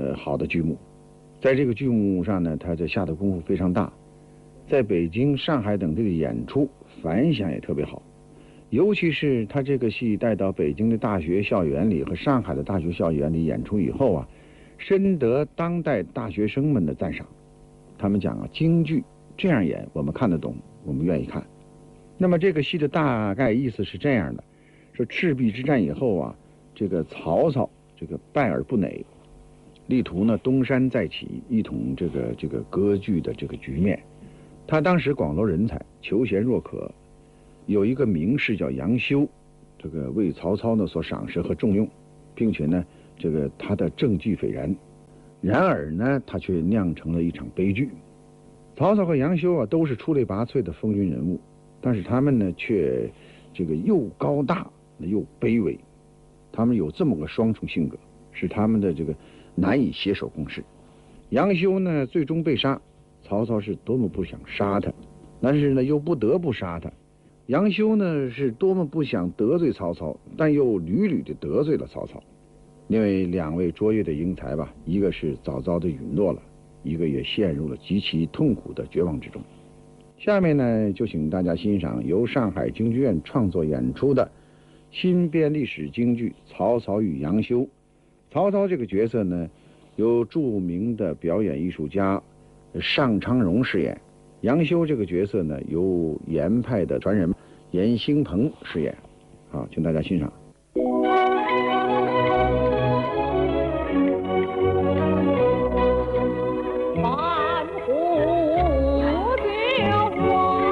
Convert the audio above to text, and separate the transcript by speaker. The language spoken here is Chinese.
Speaker 1: 好的剧目。在这个剧目上呢，他这下的功夫非常大，在北京、上海等地的演出反响也特别好。尤其是他这个戏带到北京的大学校园里和上海的大学校园里演出以后啊，深得当代大学生们的赞赏。他们讲啊，京剧这样演我们看得懂，我们愿意看。那么这个戏的大概意思是这样的，说赤壁之战以后啊，这个曹操这个败而不馁，力图呢东山再起，一统这个割据的这个局面。他当时广罗人才，求贤若渴，有一个名士叫杨修，这个为曹操呢所赏识和重用，并且呢这个他的政绩斐然。然而呢，他却酿成了一场悲剧。曹操和杨修啊都是出类拔萃的风云人物，但是他们呢却这个又高大又卑微，他们有这么个双重性格，使他们的这个难以携手共事。杨修呢最终被杀，曹操是多么不想杀他，但是呢又不得不杀他。杨修呢是多么不想得罪曹操，但又屡屡的得罪了曹操。因为两位卓越的英才吧，一个是早早的陨落了，一个也陷入了极其痛苦的绝望之中。下面呢，就请大家欣赏由上海京剧院创作演出的新编历史京剧《曹操与杨修》。曹操这个角色呢，由著名的表演艺术家尚昌荣饰演；杨修这个角色呢，由严派的传人严兴鹏饰演。好，请大家欣赏。